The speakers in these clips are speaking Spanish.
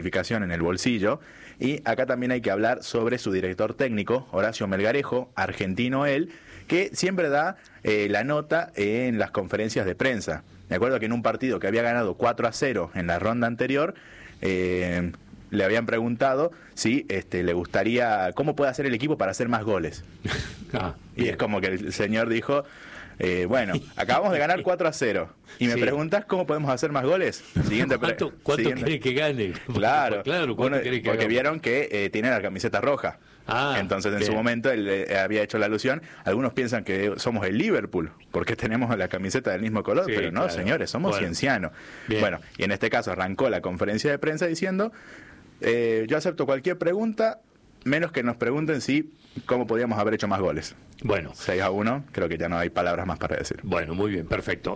clasificación en el bolsillo. Y acá también hay que hablar sobre su director técnico, Horacio Melgarejo, argentino él, que siempre da la nota en las conferencias de prensa. Me acuerdo que en un partido que había ganado 4-0 en la ronda anterior, le habían preguntado si le gustaría, cómo puede hacer el equipo para hacer más goles. Y es como que el señor dijo, bueno, acabamos de ganar 4-0 y me preguntas cómo podemos hacer más goles. ¿Cuánto querés que gane? Claro, porque vieron que tiene la camiseta roja. Entonces en su momento él había hecho la alusión. Algunos piensan que somos el Liverpool porque tenemos la camiseta del mismo color, pero no, señores, somos Cienciano. Bueno, y en este caso arrancó la conferencia de prensa diciendo, yo acepto cualquier pregunta, menos que nos pregunten cómo podíamos haber hecho más goles. Bueno, 6-1, creo que ya no hay palabras más para decir. Bueno, muy bien, perfecto.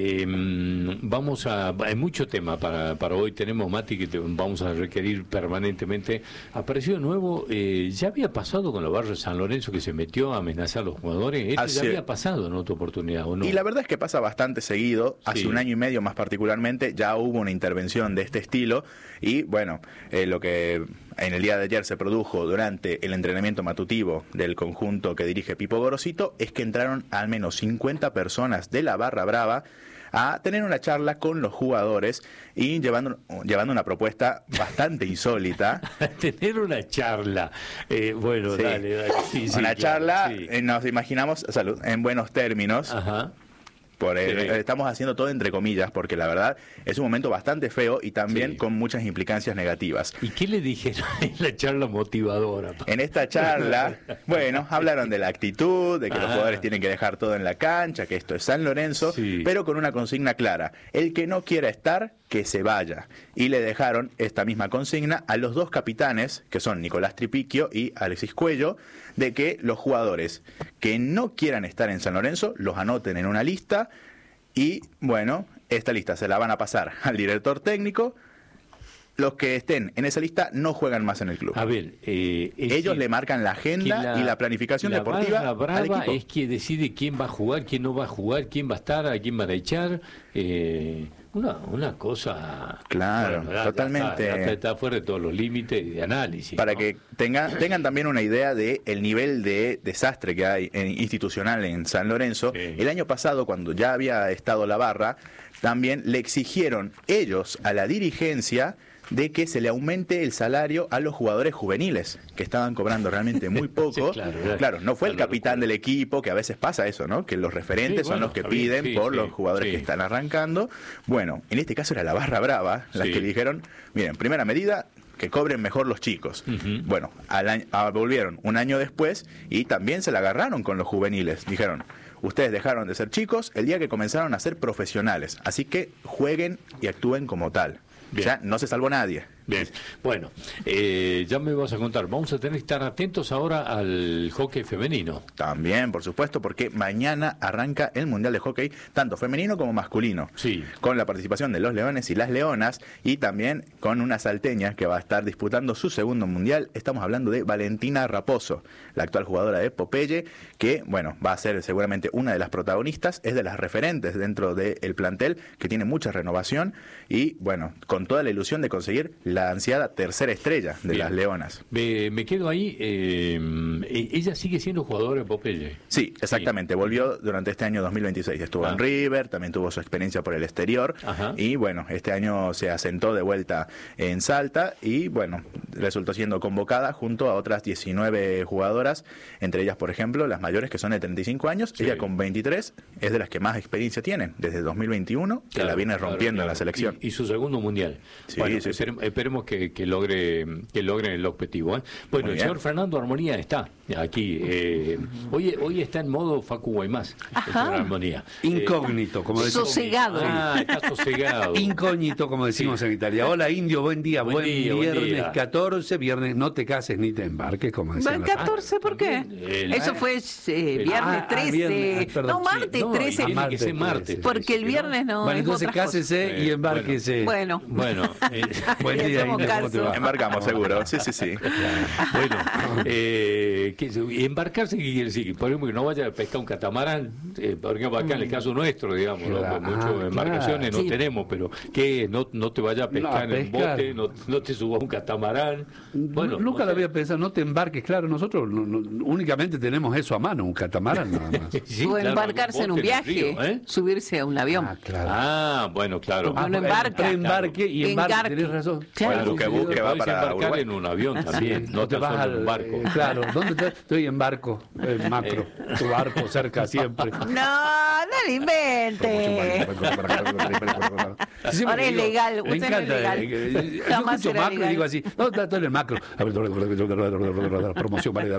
Vamos a... Hay mucho tema para hoy. Tenemos, Mati, que vamos a requerir permanentemente. Apareció de nuevo, ya había pasado con la barra de San Lorenzo, que se metió a amenazar a los jugadores. Ya había pasado en otra oportunidad, ¿o no? Y la verdad es que pasa bastante seguido. Hace un año y medio más particularmente, ya hubo una intervención de este estilo. Y bueno, lo que en el día de ayer se produjo durante el entrenamiento matutivo del conjunto que dirige Pipo Gorosito es que entraron al menos 50 personas de la Barra Brava a tener una charla con los jugadores y llevando una propuesta bastante insólita. Tener una charla. Bueno, dale. Sí, una charla, nos imaginamos, en buenos términos. Ajá. Estamos haciendo todo entre comillas, porque la verdad es un momento bastante feo y también con muchas implicancias negativas. ¿Y qué le dijeron en la charla motivadora? En esta charla, bueno, hablaron de la actitud, de que los jugadores tienen que dejar todo en la cancha, que esto es San Lorenzo, pero con una consigna clara: el que no quiera estar, que se vaya. Y le dejaron esta misma consigna a los dos capitanes, que son Nicolás Tripiquio y Alexis Cuello, de que los jugadores que no quieran estar en San Lorenzo los anoten en una lista y, bueno, esta lista se la van a pasar al director técnico. Los que estén en esa lista no juegan más en el club. A ver, ellos le marcan la agenda y la planificación deportiva. La brava es que decide quién va a jugar, quién no va a jugar, quién va a estar, a quién van a echar. Una cosa... Claro, totalmente. Está fuera de todos los límites de análisis. Para que tengan también una idea de el nivel de desastre que hay institucional en San Lorenzo. El año pasado, cuando ya había estado la barra, también le exigieron ellos a la dirigencia de que se le aumente el salario a los jugadores juveniles, que estaban cobrando realmente muy poco. Claro, no fue el capitán del equipo, que a veces pasa eso, ¿no? Que los referentes son los que piden por los jugadores que están arrancando. Bueno, en este caso era la Barra Brava las que dijeron, miren, primera medida, que cobren mejor los chicos. Bueno, volvieron un año después y también se la agarraron con los juveniles. Dijeron, ustedes dejaron de ser chicos el día que comenzaron a ser profesionales, así que jueguen y actúen como tal. Bien. Ya no se salvó nadie. Bien, bueno, ya me vas a contar. Vamos a tener que estar atentos ahora al hockey femenino. También, por supuesto, porque mañana arranca el Mundial de Hockey, tanto femenino como masculino. Con la participación de los Leones y las Leonas, y también con una salteña que va a estar disputando su segundo Mundial. Estamos hablando de Valentina Raposo, la actual jugadora de Popeye, que, bueno, va a ser seguramente una de las protagonistas, es de las referentes dentro del plantel, que tiene mucha renovación, y, bueno, con toda la ilusión de conseguir la ansiada tercera estrella de las Leonas. Me quedo ahí. Ella sigue siendo jugadora de Popeye. Sí, exactamente. Volvió durante este año 2026. Estuvo en River, también tuvo su experiencia por el exterior. Y bueno, este año se asentó de vuelta en Salta y bueno, resultó siendo convocada junto a otras 19 jugadoras, entre ellas, por ejemplo, las mayores, que son de 35 años. Ella con 23 es de las que más experiencia tienen desde 2021, que la viene rompiendo en la selección. Y su segundo mundial. Bueno, esperemos que logren el objetivo. Bueno, el señor Fernando Armonía está aquí. Hoy está en modo Facu Guaymás. Armonía. Incógnito, como decimos. Sosegado. Está sosegado. Incógnito, como decimos en Italia. Hola, Indio, buen día, buen viernes 14. 14, viernes, no te cases ni te embarques, como decían. ¿El 14 por qué? Eso fue viernes 13. No, martes 13. Tiene que ser martes. Porque el viernes no. Bueno, es entonces otra cásese cosa. y embárquese. Bueno. Buen día, hacemos Inés, ¿cómo te va? Embarcamos, seguro. Sí. Bueno, y embarcarse, ¿qué quiere decir? Por ejemplo, que no vaya a pescar un catamarán, por ejemplo, acá en el caso nuestro, digamos, Claro. ¿no? Muchas embarcaciones no Sí. tenemos, pero que no te vayas a pescar en bote, no te subas a un catamarán. Bueno, Nunca no lo sé. había pensado, no te embarques, claro, nosotros únicamente tenemos eso a mano, un catamarán nada más. Sí, O claro, embarcarse en un bote el viaje, río, subirse a un avión. Claro. Ah, bueno, claro. Uno embarca. Embarque y embarque, Engarque. tenés razón. Claro. El buque va Podés para embarcar Uruguay. en un avión también, no te vas en un barco. Claro, ¿dónde estoy en barco? En macro. Tu barco cerca siempre. No le invente. Sí, Ahora es legal, Me usted no es encanta. legal. Yo Jamás escucho será macro y legal. digo así, no, estoy en el macro. Promoción, vale.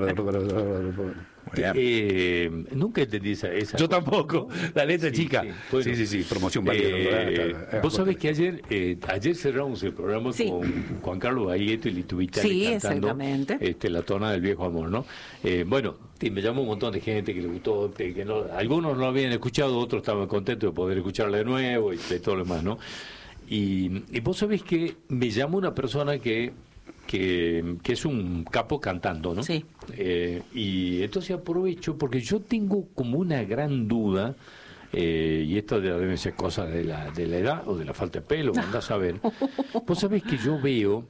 Nunca entendí esa Yo cosa. tampoco, la letra Sí, chica. sí, bueno. Sí, promoción, vale. Vos sabés que ayer cerramos el programa Sí. con Juan Carlos Baglietto y Lito Vitale Sí, cantando exactamente. La tona del viejo amor, ¿no? Bueno, me llamó un montón de gente que le gustó, que no, algunos no lo habían escuchado, otros estaban contentos de poder escucharla de nuevo y de todo lo demás, ¿no? Y vos sabés que me llamó una persona que es un capo cantando, ¿no? Sí. Y entonces aprovecho porque yo tengo como una gran duda, y esto debe ser cosa de la edad o de la falta de pelo, andás a ver. Vos sabés que yo veo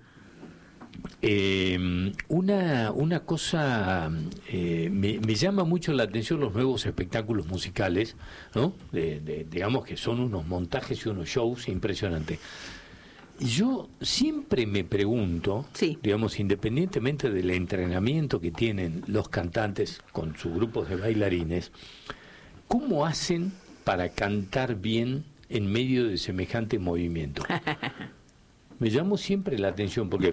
una cosa, me llama mucho la atención los nuevos espectáculos musicales, ¿no? Digamos que son unos montajes y unos shows impresionantes. Yo siempre me pregunto, Sí. digamos, independientemente del entrenamiento que tienen los cantantes con sus grupos de bailarines, ¿cómo hacen para cantar bien en medio de semejante movimiento? Me llamó siempre la atención porque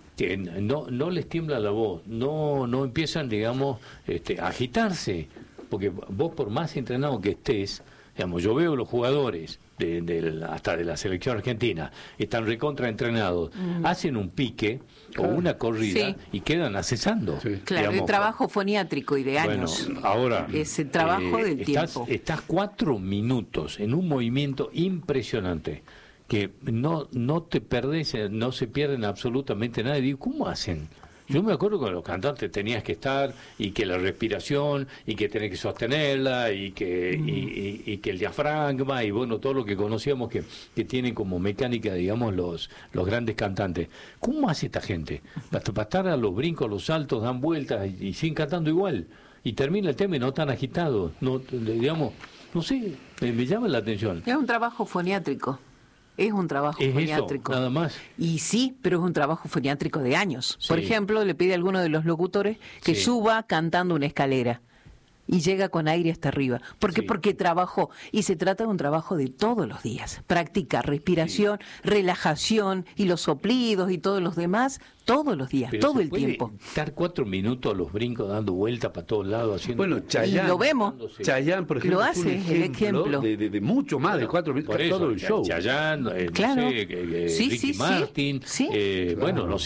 no les tiembla la voz, no empiezan, digamos, a agitarse, porque vos por más entrenado que estés, digamos, yo veo los jugadores hasta de la selección argentina, están recontra entrenados, hacen un pique o una corrida Sí. y quedan accesando. Sí. Claro, digamos. el trabajo foniátrico y de años. Bueno, ahora Ese trabajo del tiempo. Estás 4 minutos en un movimiento impresionante que no te perdés, no se pierden absolutamente nada. Y digo, ¿cómo hacen? Yo me acuerdo que con los cantantes tenías que estar y que la respiración y que tenés que sostenerla y que y que el diafragma y bueno, todo lo que conocíamos que tienen como mecánica, digamos, los grandes cantantes. ¿Cómo hace esta gente? Para estar a los brincos, a los saltos, dan vueltas y siguen cantando igual. Y termina el tema y no están agitados. No, digamos, no sé, me llama la atención. Es un trabajo foniátrico. Es un trabajo Es eso, foniátrico. nada más. Y sí, pero es un trabajo foniátrico de años. Por Sí. ejemplo, le pide a alguno de los locutores que Sí. suba cantando una escalera y llega con aire hasta arriba. ¿Por qué? Sí. Porque trabajó. Y se trata de un trabajo de todos los días. Práctica, respiración, relajación y los soplidos y todos los demás, todos los días, Pero todo ¿se el puede tiempo. estar 4 minutos a los brincos dando vueltas para todos lados haciendo. Bueno, Chayanne, Y lo vemos. Chayanne, por ejemplo, Lo es un hace, el ejemplo. de mucho más de 4 minutos, Por eso, todo el show. Chayanne, Claro. no sé, Sí, Ricky sí, sí. Martin, Sí. bueno, no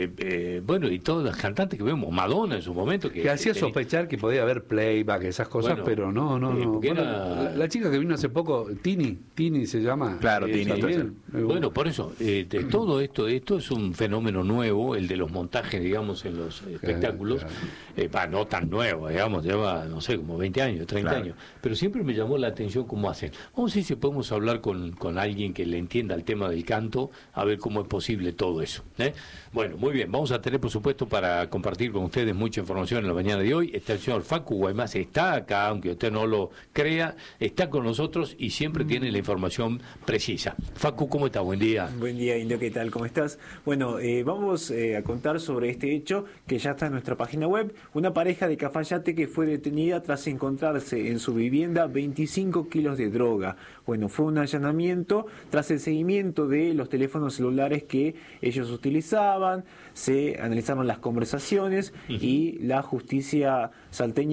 sé, bueno, y todas las cantantes que vemos, Madonna en su momento. Que hacía sospechar que podía haber playback, esas cosas, Bueno, pero no. porque Bueno, era- la chica que vino hace poco, Tini se llama. Claro, Tini, también. Bueno, por eso, todo esto es un fenómeno nuevo, el de los montajes, digamos, en los espectáculos, no tan nuevo, digamos, lleva, no sé, como 20 años, 30 Claro. años, pero siempre me llamó la atención cómo hacen. Vamos a ver si podemos hablar con alguien que le entienda el tema del canto, a ver cómo es posible todo eso. Bueno, muy bien, vamos a tener, por supuesto, para compartir con ustedes mucha información en la mañana de hoy. Está el señor Facu Guaymás, está acá, aunque usted no lo crea, está con nosotros y siempre tiene la información precisa. Facu, ¿cómo está? Buen día. Buen día, Indio, ¿qué tal? ¿Cómo estás? Bueno, vamos a contar sobre este hecho que ya está en nuestra página web. Una pareja de Cafayate que fue detenida tras encontrarse en su vivienda 25 kilos de droga. Bueno, fue un allanamiento tras el seguimiento de los teléfonos celulares que ellos utilizaban, se analizaron las conversaciones y la justicia salteña pudo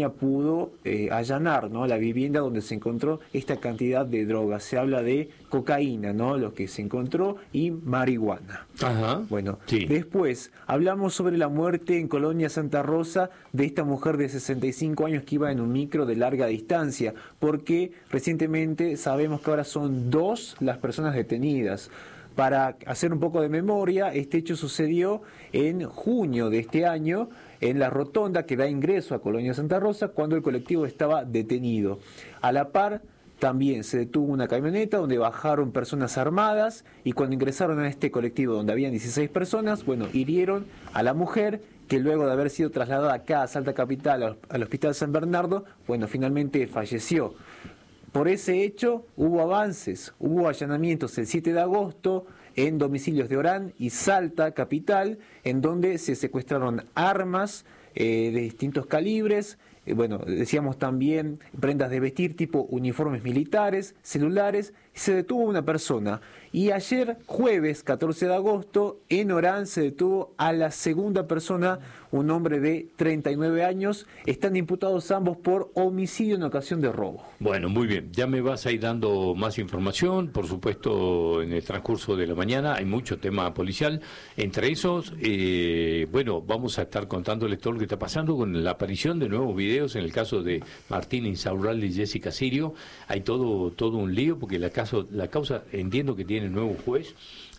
pudo allanar, ¿no?, la vivienda donde se encontró esta cantidad de drogas. Se habla de cocaína, ¿no?, lo que se encontró, y marihuana. Ajá. Bueno, Sí. después hablamos sobre la muerte en Colonia Santa Rosa de esta mujer de 65 años que iba en un micro de larga distancia, porque recientemente sabemos que ahora son 2 las personas detenidas. Para hacer un poco de memoria, este hecho sucedió en junio de este año, en la rotonda que da ingreso a Colonia Santa Rosa, cuando el colectivo estaba detenido. A la par, también se detuvo una camioneta donde bajaron personas armadas, y cuando ingresaron a este colectivo donde habían 16 personas, bueno, hirieron a la mujer, que luego de haber sido trasladada acá a Salta Capital, al Hospital San Bernardo, bueno, finalmente falleció. Por ese hecho hubo avances, hubo allanamientos el 7 de agosto en domicilios de Orán y Salta Capital, en donde se secuestraron armas de distintos calibres, bueno, decíamos también prendas de vestir tipo uniformes militares, celulares, y se detuvo una persona. Y ayer, jueves 14 de agosto, en Orán se detuvo a la segunda persona, un hombre de 39 años. Están imputados ambos por homicidio en ocasión de robo. Bueno, muy bien. Ya me vas a ir dando más información. Por supuesto, en el transcurso de la mañana hay mucho tema policial. Entre esos, bueno, vamos a estar contándoles todo lo que está pasando con la aparición de nuevos videos. En el caso de Martín Insaurralde y Jessica Sirio, hay todo un lío, porque la causa entiendo que tiene nuevo juez,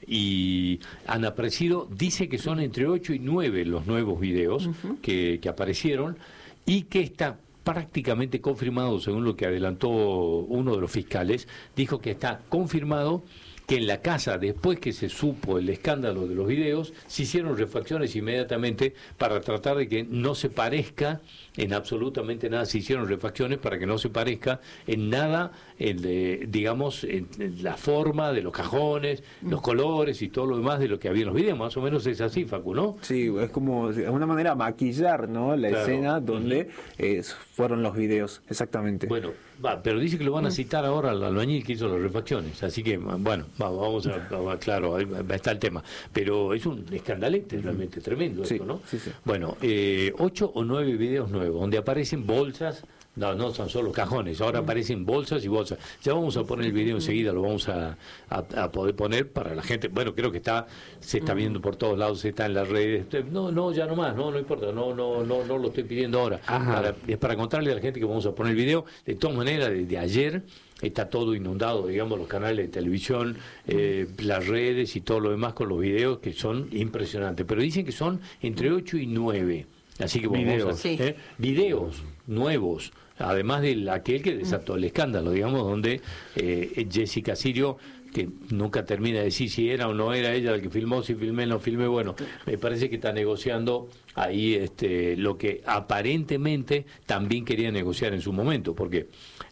y han aparecido, dice que son entre 8 y 9 los nuevos videos que aparecieron, y que está prácticamente confirmado, según lo que adelantó uno de los fiscales, dijo que está confirmado que en la casa, después que se supo el escándalo de los videos, se hicieron refacciones inmediatamente para tratar de que no se parezca en absolutamente nada. Se hicieron refacciones para que no se parezca en nada, digamos, en la forma de los cajones, los colores y todo lo demás de lo que había en los videos. Más o menos es así, Facu, ¿no? Sí, es como de alguna manera maquillar, ¿no?, la escena donde fueron los videos, exactamente. Bueno, pero dice que lo van a citar ahora al albañil que hizo las refacciones, así que, bueno, vamos a claro, ahí está el tema. Pero es un escandalete realmente tremendo, sí, esto, ¿no? Sí, sí. Bueno, 8 o 9 videos nuevos, donde aparecen bolsas. No son solo cajones, ahora aparecen bolsas y bolsas. Ya vamos a poner el video enseguida, lo vamos a poder poner para la gente. Bueno, creo que se está viendo por todos lados, está en las redes. No, ya no más, no importa, no lo estoy pidiendo ahora. Es para contarle a la gente que vamos a poner el video. De todas maneras, desde ayer está todo inundado, digamos, los canales de televisión, las redes y todo lo demás con los videos, que son impresionantes. Pero dicen que son entre 8 y 9. Así que vamos a videos nuevos, además de aquel que desató el escándalo, digamos, donde Jessica Sirio, que nunca termina de decir si era o no era ella la que filmó, si filmé o no filmé. Bueno, me parece que está negociando ahí lo que aparentemente también quería negociar en su momento, porque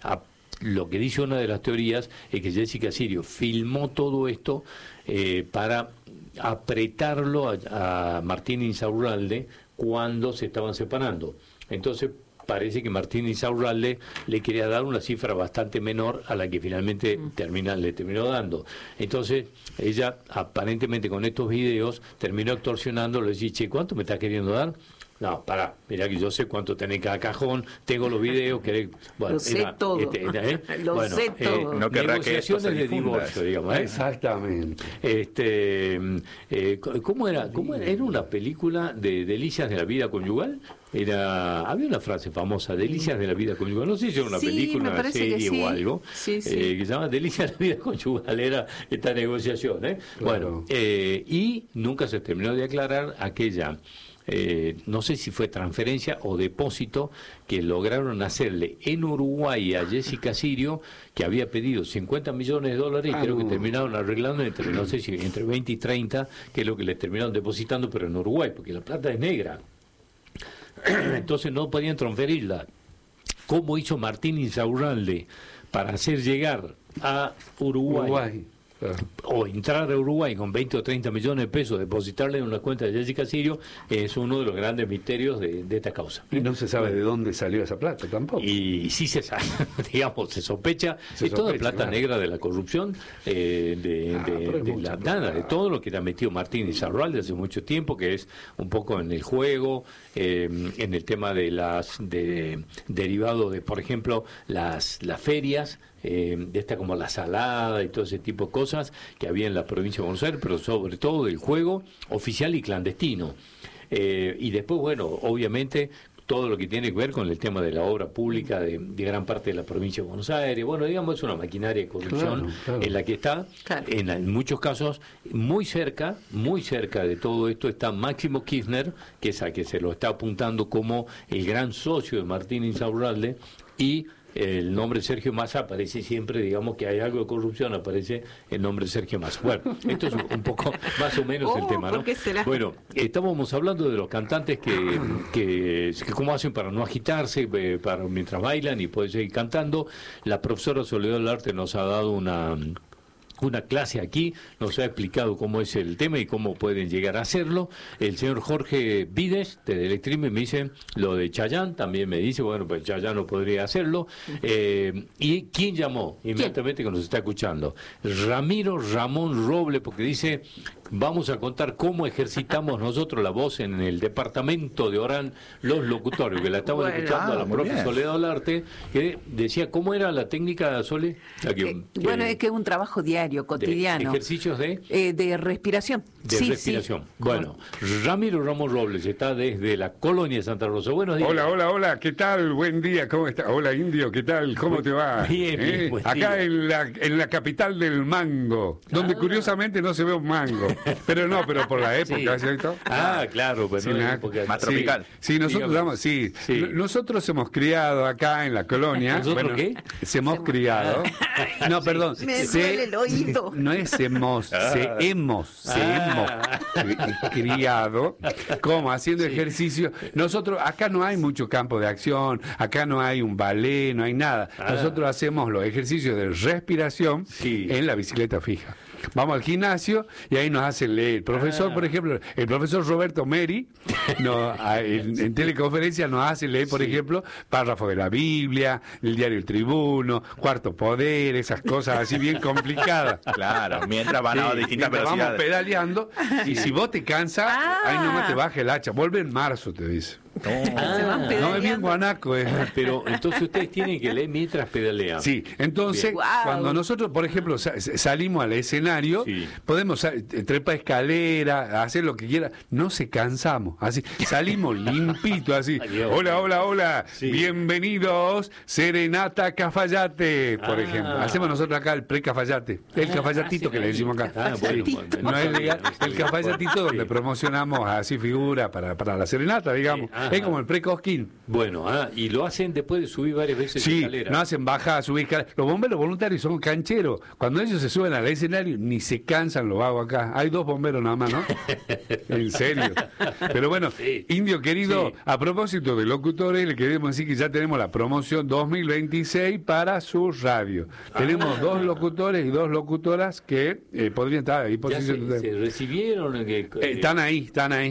lo que dice una de las teorías es que Jessica Sirio filmó todo esto para apretarlo a Martín Insaurralde cuando se estaban separando. Entonces parece que Martín Insaurralde le quería dar una cifra bastante menor a la que finalmente le terminó dando. Entonces ella aparentemente con estos videos terminó extorsionando, le decía, che, ¿cuánto me estás queriendo dar? No, pará, mirá que yo sé cuánto tenés cada cajón, tengo los videos, bueno, lo sé todo. Lo sé todo. No querrá que esto se de divorcio, digamos. Exactamente. ¿Cómo era? ¿Era una película de Delicias de la vida conyugal? Había una frase famosa, Delicias de la vida conyugal. No sé si era una película, una serie o algo, que se llama Delicias de la vida conyugal. Era esta negociación, Claro. Bueno, y nunca se terminó de aclarar aquella. No sé si fue transferencia o depósito que lograron hacerle en Uruguay a Jessica Sirio, que había pedido $50 millones y creo que terminaron arreglando no sé si entre 20 y 30, que es lo que les terminaron depositando, pero en Uruguay, porque la plata es negra. Entonces no podían transferirla. ¿Cómo hizo Martín Insaurralde para hacer llegar a Uruguay o entrar a Uruguay con 20 o 30 millones de pesos, depositarle en una cuenta de Jessica Sirio, es uno de los grandes misterios de esta causa. Y no se sabe de dónde salió esa plata tampoco. Y sí se sabe, digamos, se sospecha, es toda plata claro. negra de la corrupción, de todo lo que le ha metido Martín Izarralde hace mucho tiempo, que es un poco en el juego, en el tema de derivado de, por ejemplo, las ferias, de esta como la salada y todo ese tipo de cosas que había en la provincia de Buenos Aires, pero sobre todo del juego oficial y clandestino. Y después, bueno, obviamente todo lo que tiene que ver con el tema de la obra pública de gran parte de la provincia de Buenos Aires. Bueno, digamos, es una maquinaria de corrupción claro. en la que está, claro. en muchos casos, muy cerca de todo esto está Máximo Kirchner, que es a que se lo está apuntando como el gran socio de Martín Insaurralde, y el nombre Sergio Massa aparece siempre, digamos que hay algo de corrupción, aparece el nombre Sergio Massa. Bueno, esto es un poco más o menos el tema, ¿no? Bueno, estábamos hablando de los cantantes que cómo hacen para no agitarse, para mientras bailan y poder seguir cantando. La profesora Soledad Olarte nos ha dado una clase aquí, nos ha explicado cómo es el tema y cómo pueden llegar a hacerlo. El señor Jorge Vides, de Electrime, me dice lo de Chayanne, también me dice, bueno, pues Chayanne no podría hacerlo. ¿Y quién llamó? Inmediatamente que nos está escuchando. Ramiro Ramón Roble, porque dice, vamos a contar cómo ejercitamos nosotros la voz en el departamento de Orán, los locutores, que la estamos escuchando a la propia Soledad Olarte, que decía, ¿cómo era la técnica, Sole? Bueno, es que es un trabajo diario, cotidiano. ¿Ejercicios de respiración? De respiración. Sí. Bueno, Ramiro Ramos Robles está desde la colonia de Santa Rosa. Buenos días. Hola, ¿qué tal? Buen día, ¿cómo está? Hola, Indio, ¿qué tal? ¿Cómo te va? Bien, acá en la capital del mango, donde curiosamente no se ve un mango. Pero por la época, sí. ¿cierto? Claro, pero no es época más tropical. Sí, nosotros hemos criado acá en la colonia. ¿Nosotros qué? Hemos criado. No, perdón. Me duele el oído. No es hemos, hemos criado, como haciendo ejercicio. Nosotros, acá no hay mucho campo de acción, acá no hay un ballet, no hay nada. Nosotros hacemos los ejercicios de respiración en la bicicleta fija. Vamos al gimnasio y ahí nos hacen leer. El profesor, por ejemplo, el profesor Roberto Meri, en teleconferencia nos hace leer, por ejemplo, párrafos de la Biblia, el diario El Tribuno, Cuarto Poder, esas cosas así bien complicadas. Claro, mientras van a distintas velocidades. Vamos pedaleando y si vos te cansas, ahí nomás te baja el hacha. Vuelve en marzo, te dice. No es bien guanaco, pero entonces ustedes tienen que leer mientras pedalean. Sí, entonces cuando nosotros, por ejemplo, salimos al escenario, podemos trepar escalera, hacer lo que quiera, no se cansamos, así salimos limpito, así. Hola, bienvenidos, Serenata Cafayate, por ejemplo. Hacemos nosotros acá el pre-Cafayate, el cafayatito que le decimos acá. No es legal, el cafayatito donde promocionamos así figura para la serenata, digamos. Es como el pre-Cosquín. Bueno, y lo hacen después de subir varias veces escalera. No hacen bajar, subir escalera. Los bomberos voluntarios son cancheros. Cuando ellos se suben al escenario, ni se cansan, lo hago acá. Hay 2 bomberos nada más, ¿no? En serio. Pero bueno, Indio querido, a propósito de locutores, le queremos decir que ya tenemos la promoción 2026 para su radio. Tenemos 2 locutores y 2 locutoras que podrían estar a disposición. ¿Se recibieron? Están ahí.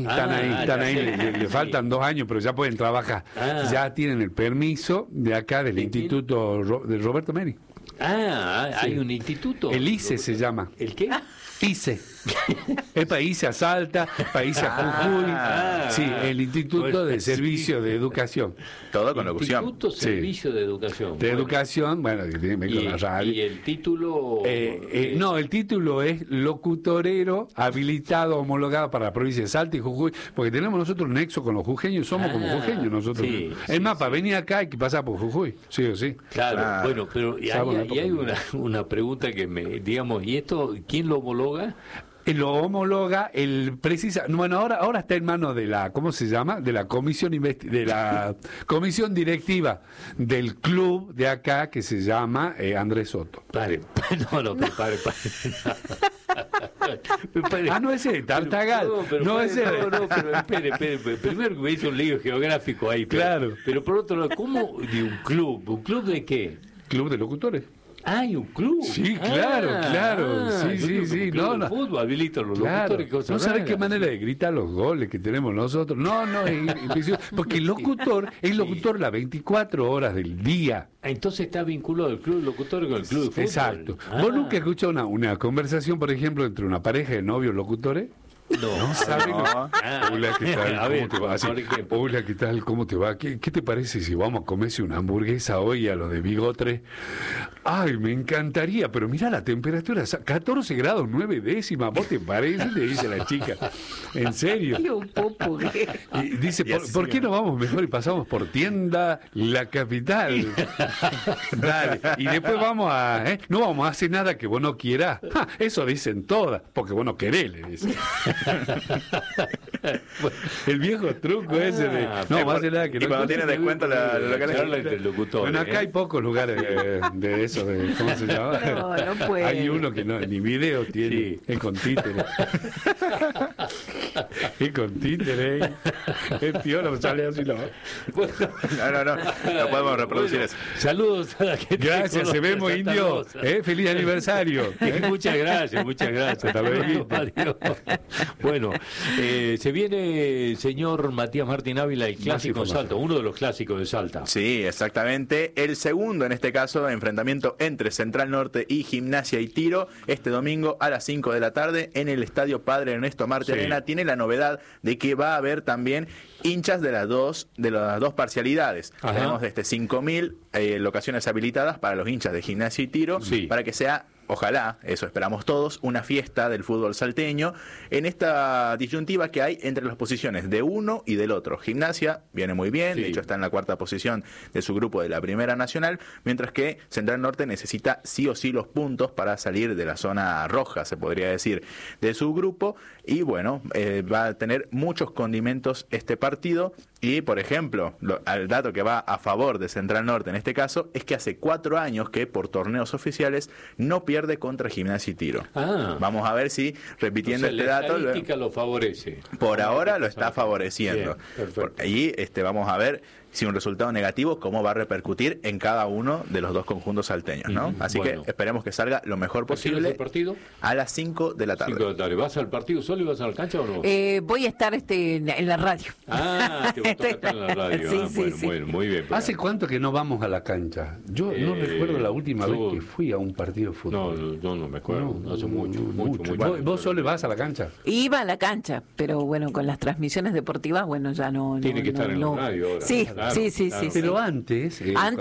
Le faltan 2 años, pero ya pueden trabajar. Ya tienen el permiso de acá del Instituto de Roberto Meri. Hay un instituto. El ICE se llama. ¿El qué? ICE. Es para irse a Salta, para irse a Jujuy. Sí, el Instituto de Servicio de Educación. Todo con locución. Instituto Servicio de Educación. De Educación, bueno, que tiene que ver con la radio. ¿Y el título? No, el título es locutorero habilitado, homologado para la provincia de Salta y Jujuy, porque tenemos nosotros nexo con los jujeños, somos como jujeños nosotros. Es más, para venir acá hay que pasar por Jujuy, sí o sí. Claro. Bueno, pero y hay una pregunta que digamos, ¿y esto quién lo homologa? Lo homologa bueno, ahora está en manos de la, ¿cómo se llama? De la comisión directiva del club de acá que se llama Andrés Soto. Pare. No ese, Tartagal. No, pero espere. Primero que me hizo un lío geográfico ahí. Pero por otro lado, ¿cómo de un club? ¿Un club de qué? Club de locutores. Hay un club. Sí, claro. Sí. No. Fútbol, habilito los locutores. Cosas no sabes raras. qué manera de gritar los goles que tenemos nosotros. No, es impresionante. Porque el locutor es locutor las 24 horas del día. Entonces está vinculado el club de locutores con el club de fútbol. Exacto. ¿Vos nunca escuchás una conversación, por ejemplo, entre una pareja de novios locutores? No saben. Hola, ¿qué tal? A ver, ¿Cómo te va? Así, hola, ¿qué tal? ¿Cómo te va? ¿Qué te parece si vamos a comerse una hamburguesa hoy a lo de Bigotre? Ay, me encantaría, pero mira la temperatura, 14 grados 9 décimas, ¿vos te parece? Le dice la chica. ¿En serio? Y dice, ¿por qué no vamos mejor y pasamos por Tienda La Capital? Dale. Y después vamos no vamos a hacer nada que vos no quieras. Eso dicen todas, porque vos no querés, le dicen. El viejo truco ese de no más de nada que no. Cuando tiene descuento la locutor. Bueno, acá hay pocos lugares de eso, de ¿cómo se llama? No puede. Hay uno que ni video tiene, sí. Es con títere. Es con títere. Es piola, sale así no. Bueno, no podemos reproducir eso. Saludos a la gente. Gracias, se vemos indio. Feliz aniversario. Muchas gracias. Hasta luego. Bueno, se viene, señor Matías Martín Ávila, el clásico en Salta, uno de los clásicos de Salta. Sí, exactamente. El segundo, en este caso, enfrentamiento entre Central Norte y Gimnasia y Tiro, este domingo a las 5 de la tarde en el Estadio Padre Ernesto Marte Arena. Tiene la novedad de que va a haber también hinchas de las dos parcialidades. Ajá. Tenemos 5.000 locaciones habilitadas para los hinchas de Gimnasia y Tiro, para que sea, ojalá, eso esperamos todos, una fiesta del fútbol salteño en esta disyuntiva que hay entre las posiciones de uno y del otro. Gimnasia viene muy bien, de hecho está en la 4ª posición de su grupo de la Primera Nacional, mientras que Central Norte necesita sí o sí los puntos para salir de la zona roja, se podría decir, de su grupo, y bueno, va a tener muchos condimentos este partido. Y, por ejemplo, el dato que va a favor de Central Norte en este caso es que hace 4 años que por torneos oficiales no pierde contra Gimnasia y Tiro. Vamos a ver si, repitiendo este dato... La estadística lo favorece. Por ahora lo está favoreciendo. Ahí vamos a ver si un resultado negativo, cómo va a repercutir en cada uno de los dos conjuntos salteños, ¿no? Así que esperemos que salga lo mejor posible. ¿El partido? A las 5 de la tarde. 5 de la tarde. ¿Vas al partido solo y vas a la cancha o no? Voy a estar en la radio. Te va a tocar estar en la radio. Bueno, muy bien. ¿Hace cuánto que no vamos a la cancha? Yo no recuerdo la última vez que fui a un partido de fútbol. No, yo no me acuerdo. Hace mucho. ¿Vos solo vas a la cancha? Iba a la cancha, pero bueno, con las transmisiones deportivas, bueno, ya no. Tiene que estar en la radio ahora. Sí. Pero antes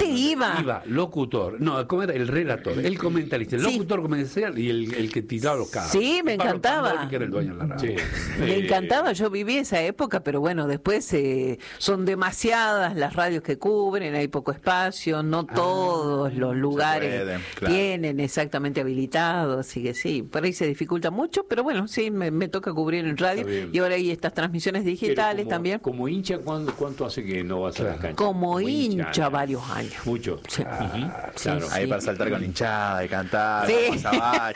iba locutor, ¿cómo era? El relator, el comentarista, el locutor comercial y el que tiraba los cables. Sí, me encantaba. Que era el dueño de la radio. Me encantaba, yo viví esa época, pero bueno, después son demasiadas las radios que cubren, hay poco espacio, no todos los lugares tienen exactamente habilitados, así que sí, por ahí se dificulta mucho, pero bueno, sí, me toca cubrir en radio y ahora hay estas transmisiones digitales también. Como hincha, ¿cuánto hace que no vas a la cancha? Como hincha varios años. Mucho. Sí. Claro. Ahí para saltar con hinchada y cantar, vamos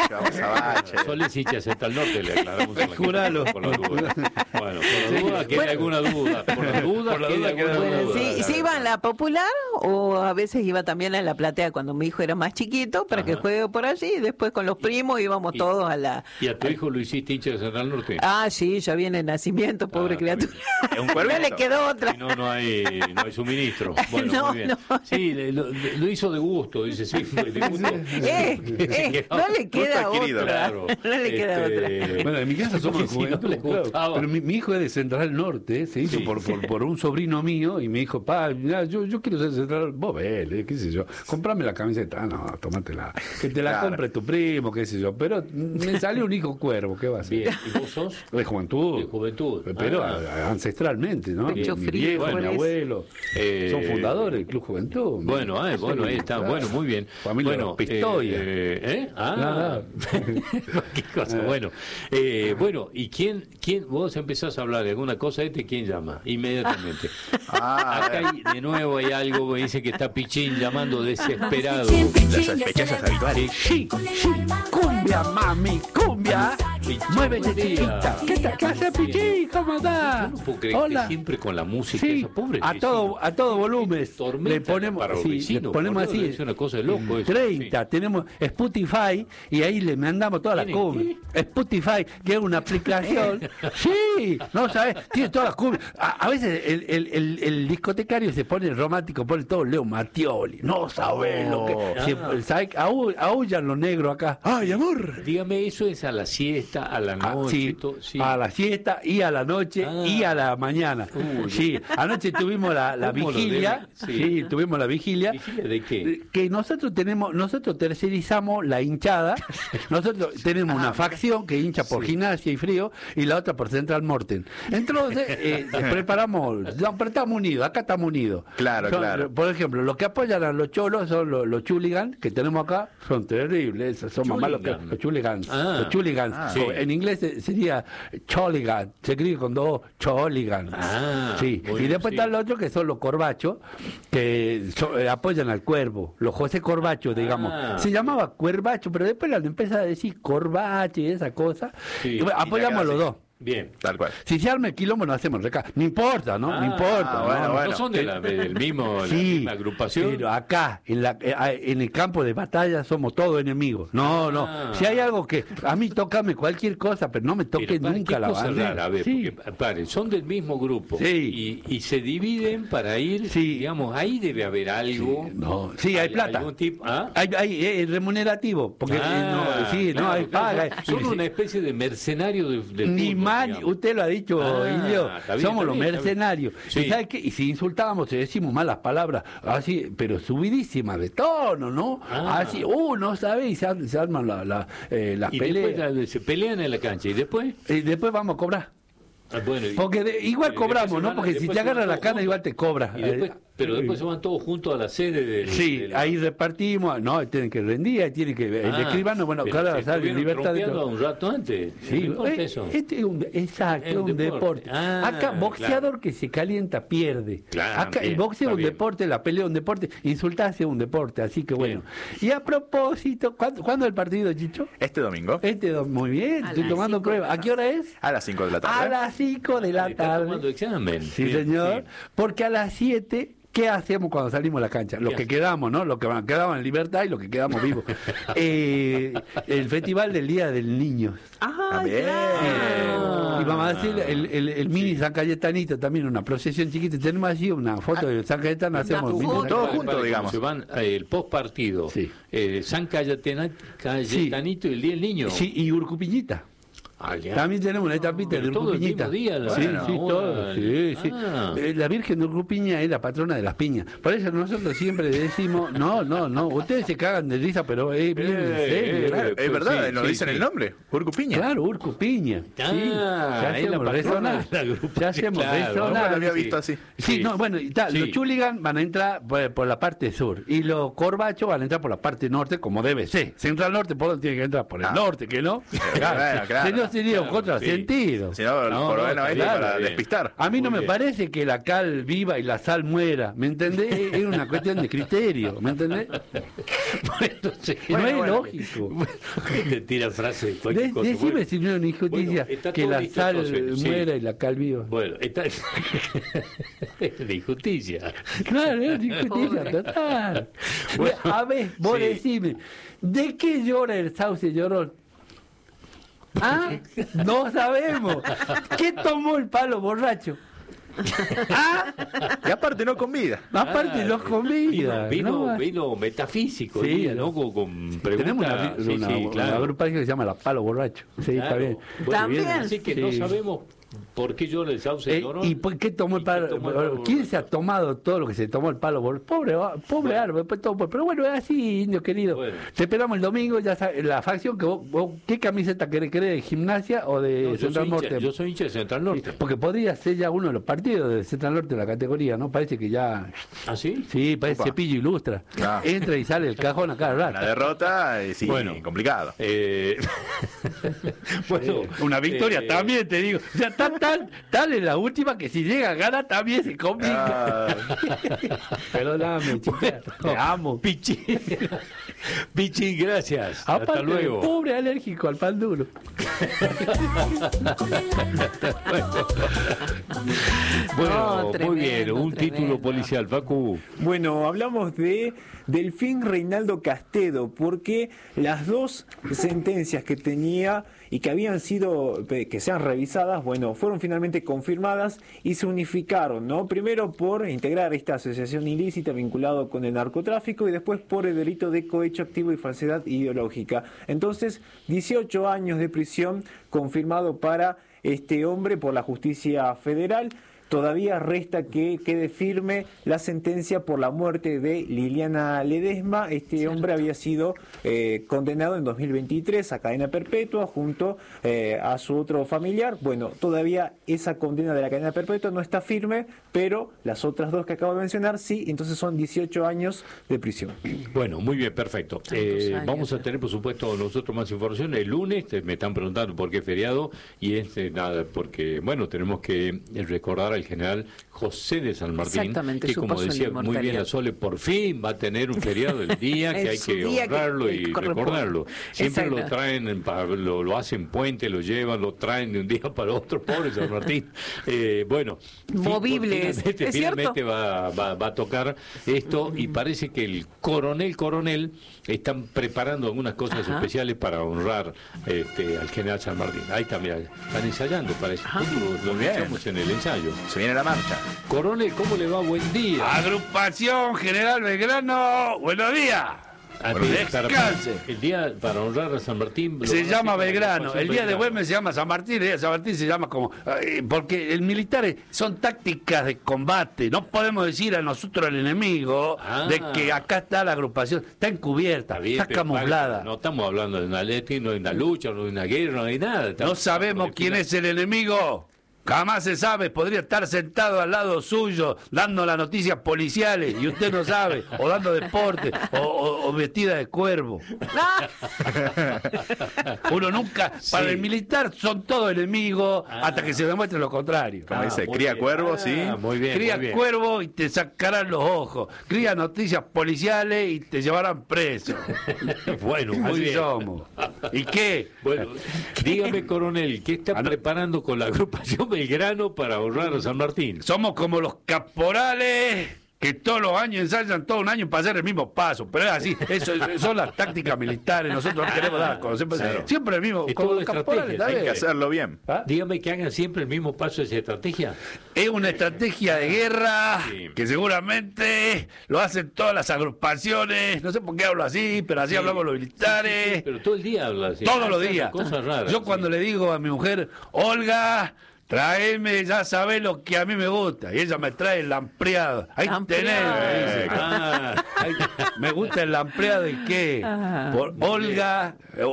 a bache. Solés hincha de Central Norte, le aclaramos. Juralo. Por la duda. Bueno, por la duda, queda alguna duda. Por la duda, queda alguna duda. Sí, iba a la Popular o a veces iba también a la Platea cuando mi hijo era más chiquito para que juegue por allí y después con los primos íbamos todos a la... ¿Y a tu hijo lo hiciste hincha de Central Norte? Sí, ya viene el nacimiento, pobre criatura. Es un cuervito. No le quedó otra. Si no hay suministro. Bueno, muy bien. Sí, lo hizo de gusto, dice, sí, de gusto. No le queda otra. Claro. No le queda otra. Bueno, en mi casa somos de Juventud, claro. Pero mi hijo es de Central Norte, se hizo por un sobrino mío y me dijo, yo quiero ser Central, vos ves, qué sé yo, comprame la camiseta, no, tómatela, que te la compre tu primo, qué sé yo, pero me salió un hijo cuervo, ¿qué va a ser? Bien, ¿y vos sos? De Juventud. De Juventud. Pero ancestralmente, ¿no? Mi viejo, mi abuelo, son fundadores del Club Juventud. Bueno, ahí está, bueno, muy bien. Familia Pistoia. Qué cosa, bueno. Bueno, ¿y quién vos empezás a hablar de alguna cosa quién llama? Inmediatamente. Acá de nuevo hay algo que dice que está Pichín llamando desesperado. Las sospechosas habituales. Sí, cumbia, mami, cumbia. Muévete, chiquita. ¿Qué haces, Pichi? ¿Cómo andás? Yo no puedo creer que siempre con la música, sí, esa pobre a todo volumen. Le ponemos, le ponemos así. Es una cosa de loco eso. 30, tenemos Spotify y ahí le mandamos todas las cumbias. Spotify, que es una aplicación. Sí, no sabes, tiene todas las cumbias. A veces el discotecario se pone romántico, pone todo Leo Mattioli. No sabes lo que. ¿Sabes? Aullan los negros acá. ¡Ay, amor! Dígame, eso es a la siesta, a la noche. Sí. A la siesta y a la noche y a la mañana. Sí, anoche tuvimos la vigilia. Sí, tuvimos la vigilia. ¿Vigilia de qué? Que nosotros tercerizamos la hinchada. Nosotros tenemos una facción que hincha por Gimnasia y Frío y la otra por Central Morten. Entonces, preparamos, pero estamos unidos, acá estamos unidos. Claro, claro. Por ejemplo, los que apoyan a los cholos son los chuligans que tenemos acá, son terribles, son más malos que los chuligans. Los chuligans. Sí. En inglés sería choligan, se escribe con dos choligans. Sí. Bueno, y después están los otros que son los corbachos, que apoyan al cuervo, los José Corbacho, digamos. Se llamaba Cuervacho, pero después la empieza a decir Corbacho y esa cosa. Sí. Apoyamos a los dos. Bien, tal cual. Si se arma el quilombo, nos hacemos recá. No importa, ¿no? No importa. Bueno. No son del mismo, la misma agrupación. Pero acá, en el campo de batalla, somos todos enemigos. No. Si hay algo que. A mí tócame cualquier cosa, pero no me toque nunca la bandera. A ver, porque, son del mismo grupo. Sí. Y se dividen para ir. Digamos, ahí debe haber algo. Sí, hay plata. Hay remunerativo. Porque hay paga. Son una especie de mercenario del usted lo ha dicho, Indio, somos los mercenarios. Sí. ¿Y sabe qué? Y si insultábamos, si decimos malas palabras, así, pero subidísimas de tono, ¿no? Así, no sabe, y se arman las peleas. Se pelean en la cancha, ¿y después? Y después vamos a cobrar. Bueno, porque igual cobramos, ¿no? Porque si te agarra la cana, igual te cobra. Pero después se van todos juntos a la sede ahí repartimos, tienen que rendir, ahí tienen que el escribano, claro, sale libertad de todo. Un rato antes. Sí, eso. Este es un deporte. Acá boxeador que se calienta pierde. Claro, acá el boxeo es un deporte, la pelea es un deporte, insultarse es un deporte, así que bueno. Y a propósito, ¿cuándo el partido, Chicho? Este domingo. Muy bien, estoy tomando prueba. ¿A qué hora es? A las 5 de la tarde. A las 5 de la tarde. ¿Está tomando examen? Sí, señor. Porque a las 7 ¿qué hacemos cuando salimos a la cancha? Los que quedamos, ¿no? Los que quedamos en libertad y los que quedamos vivos. El festival del Día del Niño. Bien. Y vamos a decir el mini San Cayetanito, también una procesión chiquita. Tenemos allí una foto de San Cayetano, hacemos todos juntos, digamos. Se van el post partido, San Cayetanito y el Día del Niño. Sí, y Urcupiñita. También tenemos una etapita de Urcupiñita. Todo. La Virgen de Urcupiña es la patrona de las piñas. Por eso nosotros siempre decimos, no, ustedes se cagan de risa, pero es bien serio. Es verdad, nos dicen el nombre, Urcupiña. Claro, Urcupiña. Ya hacemos resonar. No lo había visto así. Los chuligans van a entrar por la parte sur y los corbachos van a entrar por la parte norte, como debe ser. Central Norte, ¿por dónde tiene que entrar? Por el norte, ¿que no? Claro. Sería un contrasentido. Si no, por lo menos para despistar. A mí no me parece que la cal viva y la sal muera, ¿me entendés? Es una cuestión de criterio, ¿me entendés? No es lógico. Te tira frases. Decime si no es una injusticia que la sal muera y la cal viva. Bueno, es de injusticia. Claro, es una injusticia total. A ver, vos decime, ¿de qué llora el sauce llorón? No sabemos. ¿Qué tomó el palo borracho? Y aparte no con vida. Aparte no con vida. Vino metafísico. ¿no? Con tenemos una agrupación que se llama La Palo Borracho. Sí, está bien. También. Así que no sabemos ¿por qué llora el sauce llorón? ¿Y por qué tomó el palo? ¿Quién se ha tomado todo lo que se tomó el palo? Pobre árbol, pero bueno, es así, indio querido. Te esperamos el domingo, ya sabes, la facción que vos ¿qué camiseta querés? ¿De Gimnasia o de Central Norte? Yo soy hincha de Central Norte. Porque podría ser ya uno de los partidos de Central Norte de la categoría, ¿no? Parece que ya... ¿Ah, sí? Sí, parece Cepillo Ilustra. Entra y sale el cajón a cada rato. La derrota, complicado. Una victoria también, te digo. Ya tal es la última que si llega a gana también se complica. Perdóname, chica, te amo. Pichi, gracias. Aparte, hasta luego. Pobre alérgico al pan duro. Bueno, tremendo, muy bien, un tremendo. título policial, Facu. Bueno, hablamos de Delfín Reinaldo Castedo, porque las dos sentencias que tenía y que habían sido, que sean revisadas, bueno, fueron finalmente confirmadas y se unificaron, ¿no? Primero por integrar esta asociación ilícita vinculado con el narcotráfico y después por el delito de cohecho activo y falsedad ideológica. Entonces, 18 años de prisión confirmado para este hombre por la justicia federal. Todavía resta que quede firme la sentencia por la muerte de Liliana Ledesma. Este hombre había sido condenado en 2023 a cadena perpetua junto a su otro familiar. Bueno, todavía esa condena de la cadena perpetua no está firme, pero las otras dos que acabo de mencionar sí, entonces son 18 años de prisión. Bueno, muy bien, perfecto. Vamos a tener, por supuesto, nosotros más información. El lunes me están preguntando por qué es feriado y nada, porque, bueno, tenemos que recordar al general José de San Martín, que como decía muy bien la Sole, por fin va a tener un feriado del día que hay que honrarlo y recordarlo. Siempre lo traen, lo hacen puente, lo llevan, lo traen de un día para otro, pobre San Martín. Bueno, movibles, finalmente va a tocar esto y parece que el coronel están preparando algunas cosas especiales para honrar al general San Martín. Ahí está, mira, están ensayando, parece. Lo escuchamos en el ensayo. Se viene la marcha. Coronel, ¿cómo le va? Buen día. Agrupación General Belgrano, buenos días. Descanse. El día para honrar a San Martín se llama Belgrano. El día de Güemes se llama San Martín. El día de San Martín se llama como. Porque el militar son tácticas de combate. No podemos decir a nosotros al enemigo de que acá está la agrupación. Está encubierta, está camuflada. No estamos hablando de una letra, no de una lucha, no de una guerra, no hay nada. No sabemos quién es el enemigo. Jamás se sabe, podría estar sentado al lado suyo dando las noticias policiales y usted no sabe, o dando deporte, o vestida de cuervo. Uno nunca, para el militar son todos enemigos hasta que se demuestre lo contrario. Como dice, cría cuervo, sí. Muy bien. Cría cuervo y te sacarán los ojos. Cría noticias policiales y te llevarán preso. Bueno, muy así bien. somos. ¿Y qué? Bueno, dígame, coronel, ¿qué está preparando con la agrupación Belgrano para honrar a San Martín? Somos como los caporales que todos los años ensayan todo un año para hacer el mismo paso, pero es así, eso son las tácticas militares, nosotros no queremos dar a conocer, siempre el mismo, como los caporales, hay que hacerlo bien. Dígame que hagan siempre el mismo paso de esa estrategia. Es una estrategia de guerra que seguramente lo hacen todas las agrupaciones, no sé por qué hablo así, pero así hablamos los militares. Sí, pero todo el día habla así. Todos los días. Cosas raras. Yo cuando le digo a mi mujer, Olga, tráeme, ya sabés lo que a mí me gusta. Y ella me trae el lampreado. Ahí tenés, me dice. Me gusta el lampreado de qué. Por Olga,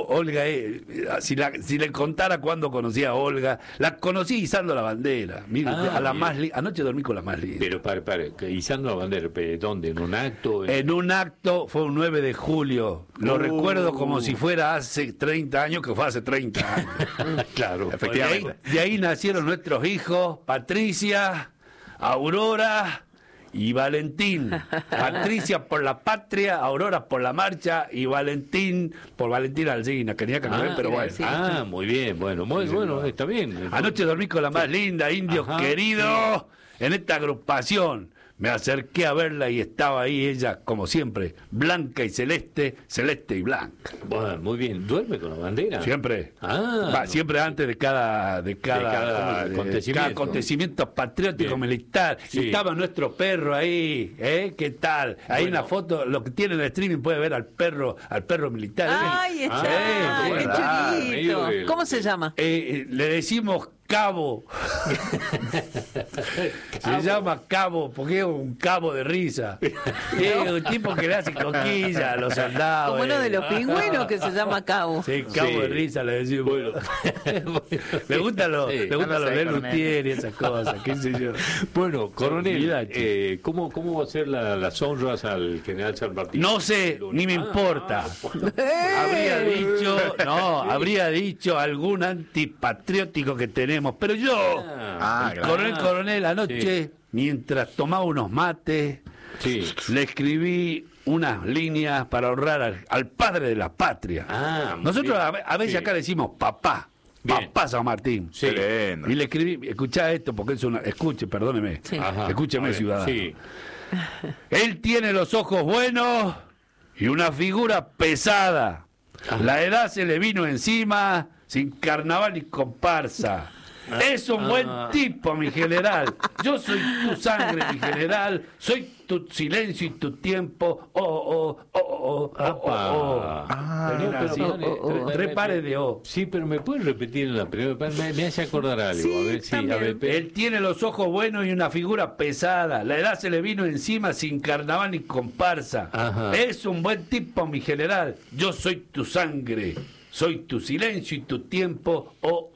si le contara cuándo conocí a Olga, la conocí izando la bandera. Mire, a la más anoche dormí con la más linda. Pero pare, izando la bandera, ¿dónde? ¿En un acto? En un acto, fue un 9 de julio. Lo recuerdo como si fuera hace 30 años, que fue hace 30 años. Claro, efectivamente. De ahí nacieron nuestros hijos, Patricia, Aurora y Valentín. Patricia por la patria, Aurora por la marcha y Valentín por Valentín Alsina. Quería que no ven, pero bueno. Muy bien, bueno, está bien. Anoche dormí con la más linda, indios queridos, en esta agrupación. Me acerqué a verla y estaba ahí ella, como siempre, blanca y celeste, celeste y blanca. Bueno, muy bien. ¿Duerme con la bandera? Siempre. Siempre antes de cada acontecimiento patriótico militar. Sí. Y estaba nuestro perro ahí, ¿qué tal? Ahí una foto, lo que tiene en el streaming puede ver al perro militar. ¡Ay, está! ¡Qué chulito! ¿Cómo se llama? Le decimos Cabo. Se llama Cabo porque es un cabo de risa. Es un tipo que le hace coquillas a los soldados. Como uno de los pingüinos que se llama Cabo. Sí, Cabo de risa le decimos. Me gusta lo Lelutier y esas cosas, qué sé yo. Bueno, coronel, ¿cómo va a ser las honras al general San Martín? No sé, ni me importa. Habría dicho algún antipatriótico que tenemos tenemos. Pero yo, coronel, anoche, mientras tomaba unos mates, le escribí unas líneas para honrar al padre de la patria. Nosotros a veces acá decimos papá. Bien. Papá San Martín. Sí. Y le escribí, escuchá esto, porque es una... Escuche, perdóneme. Sí. Escúcheme, ciudadano. Sí. Él tiene los ojos buenos y una figura pesada. La edad se le vino encima, sin carnaval ni comparsa. Es un buen tipo, mi general. Yo soy tu sangre, mi general. Soy tu silencio y tu tiempo. Tres pares de O. Sí, pero me puedes repetir la primera. Me hace acordar algo. Sí, a ver, Él tiene los ojos buenos y una figura pesada. La edad se le vino encima sin carnaval ni comparsa. Es un buen tipo, mi general. Yo soy tu sangre. Soy tu silencio y tu tiempo.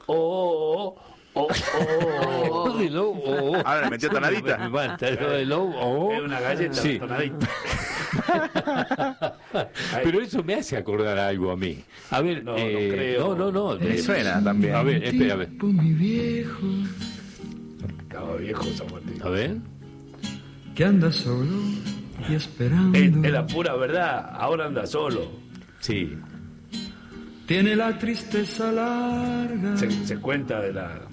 Ahora le metió tonadita. Es una galleta tonadita. Pero eso me hace acordar algo a mí. A ver, no creo. No. Me suena también. A ver, espera, a ver. Mi viejo, Viejo San Martín. A ver. que anda solo y esperando. Es la pura verdad. Ahora anda solo. Sí. Tiene la tristeza larga. Se cuenta de la...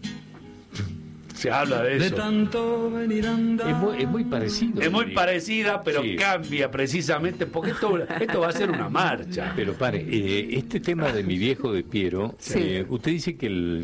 Se habla de De eso. tanto venir andando. Es muy parecido. Es muy parecida, pero Sí. cambia precisamente, porque esto va a ser una marcha. Pero pare, este tema de mi viejo de Piero, usted dice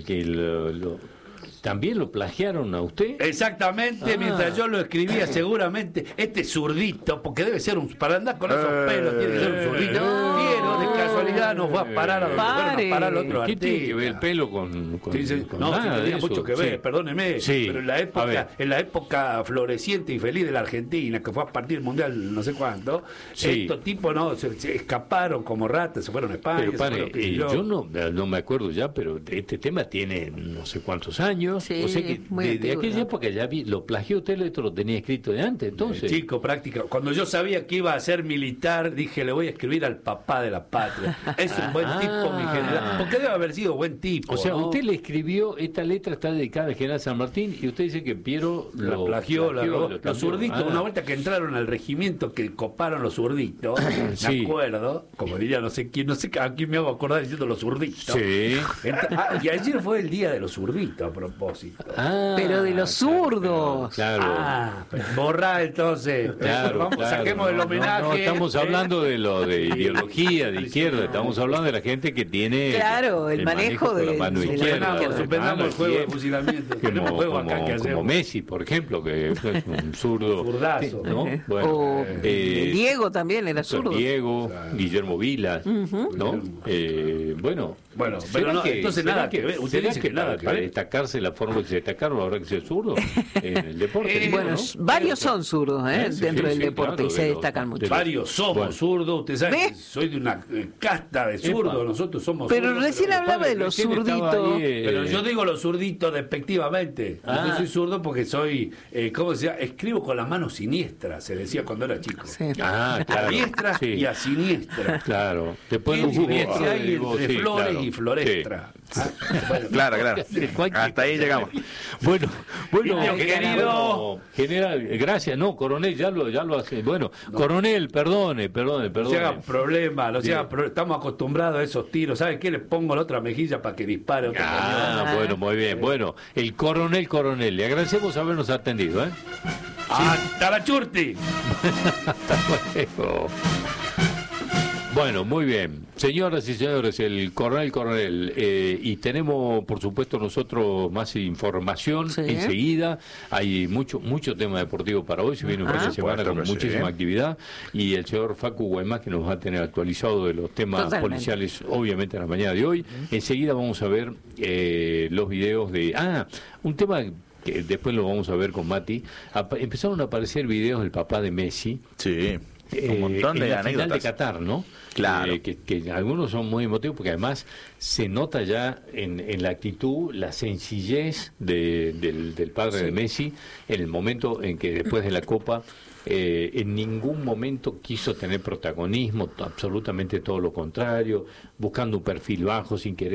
que también lo plagiaron a usted. Exactamente, mientras yo lo escribía, seguramente, este zurdito, porque debe ser para andar con esos pelos, tiene que ser un zurdito. Piero, de casualidad, nos va a parar a donde fueron a parar los otros ¿Qué tiene que ver el artistas. pelo con No, nada sí, de tenía eso? mucho que ver, Sí. perdóneme, Sí. pero A ver. en la época floreciente y feliz de la Argentina, que fue a partir del Mundial no sé cuánto, Sí. estos tipos se escaparon como ratas, se fueron a España. Pero se pare, fueron a Pichiló. yo no me acuerdo ya, pero este tema tiene no sé cuántos años. Sí, o sea que muy de antiguo, aquella ¿no? época ya lo plagió usted, esto lo tenía escrito de antes, entonces. Chico, práctica. Cuando yo sabía que iba a ser militar, dije, le voy a escribir al papá de la patria. Es un buen tipo, mi general. Porque debe haber sido buen tipo. O sea, ¿no? usted le escribió, esta letra está dedicada al general San Martín, y usted dice que Piero La plagió, lo los zurditos, una vuelta que entraron al regimiento que coparon los zurditos, Sí. me acuerdo, como diría no sé a quién me hago acordar diciendo los zurditos. Sí. Y ayer fue el día de los zurditos a propósito. Pero de los zurdos. Claro. Pues borra entonces. Claro, Vamos, saquemos el homenaje. No, estamos hablando de lo de ideología, de izquierda. Estamos hablando de la gente que tiene Claro, el manejo con la de- mano de- izquierda. Suspendamos el juego de fusilamiento. Tenemos juego acá que Como hacemos. Messi, por ejemplo, que es un zurdo. Zurdazo. ¿No? Bueno, O Diego también era zurdo. Diego, Guillermo Vilas, ¿no? Bueno, pero no, entonces ¿será nada que ver. Usted será dice que nada que para ver. destacarse la forma que se destacaron, habrá que ser zurdo en el deporte. Bueno, ¿no? varios son zurdos Sí, dentro del sí, deporte claro, y se de los- destacan de mucho. los- Varios somos Bueno. zurdos, usted sabe ¿Ve? que soy de una casta de zurdos, nosotros somos Pero zurdos. recién hablaba de los recién estaba zurditos. ahí, Pero yo digo los zurditos despectivamente. Yo soy zurdo porque soy, ¿cómo se llama? Escribo con la mano siniestra, se decía cuando era chico. Sí. Ah, claro. A diestra Sí. y a siniestra. Claro. Después ¿Qué un diferencia hay digo, entre sí, flores claro. y florestra? Bueno, Claro. Cualquier Hasta ahí cosa. llegamos. Bueno, Indio querido. general, gracias, no, coronel, ya lo hace. Bueno, coronel, perdone. No se haga problema, estamos acostumbrados a esos tiros. ¿Sabe qué? Le pongo la otra mejilla para que dispare otra cañón. Bueno, muy bien. Bueno, el coronel, le agradecemos habernos atendido, ¿eh? ¡Hasta la churti! Hasta luego. Bueno, muy bien. Señoras y señores, el coronel, y tenemos, por supuesto, nosotros más información enseguida. Hay mucho tema deportivo para hoy. Se viene un fin de semana con muchísima actividad. Y el señor Facu Guaymás, que nos va a tener actualizado de los temas policiales, obviamente, en la mañana de hoy. Enseguida vamos a ver los videos de... un tema que después lo vamos a ver con Mati. Empezaron a aparecer videos del papá de Messi. Sí. Un montón de en la anécdotas. final de Qatar, ¿no? Claro. Que algunos son muy emotivos porque además se nota ya en la actitud la sencillez del padre de Messi en el momento en que después de la Copa en ningún momento quiso tener protagonismo, absolutamente todo lo contrario, buscando un perfil bajo sin querer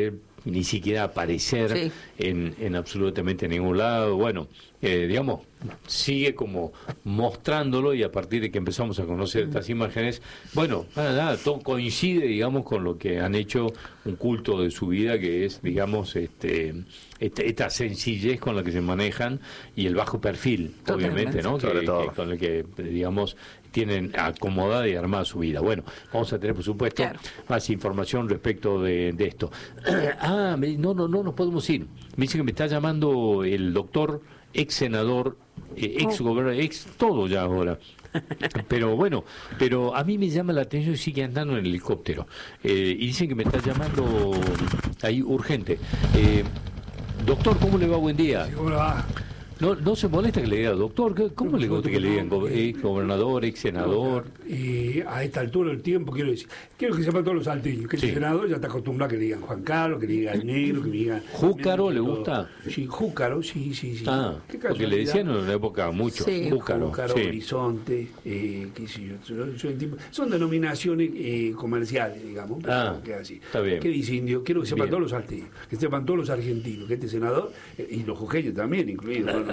ni siquiera aparecer en absolutamente ningún lado. Bueno, digamos, sigue como mostrándolo, y a partir de que empezamos a conocer estas imágenes, bueno, nada, todo coincide, digamos, con lo que han hecho un culto de su vida, que es, digamos, esta sencillez con la que se manejan y el bajo perfil, obviamente, ¿no? Con el que, digamos, tienen acomodada y armada su vida. Bueno, vamos a tener, por supuesto, más información respecto de esto. No nos podemos ir. Me dice que me está llamando el doctor, ex senador, ex gobernador, ex todo ya ahora. Pero bueno, a mí me llama la atención y sigue andando en el helicóptero. Y dicen que me está llamando ahí urgente. Doctor, ¿cómo le va? Buen día. ¿Cómo le va? No se molesta que le diga doctor. ¿Cómo le gusta que le digan ex gobernador, ex senador? A esta altura del tiempo, quiero que sepan todos los salteños que el senador ya está acostumbrado a que le digan Juan Carlos, que le digan Negro, que le digan... ¿Júcaro le gusta? Sí, Júcaro, sí. Porque le decían en una época mucho. Júcaro, Horizonte, qué sé yo. Son denominaciones comerciales, digamos. Así. Está bien. ¿Qué dice Indio? Quiero que sepan todos los salteños, que sepan todos los argentinos, que este senador, y los jujeños también incluidos,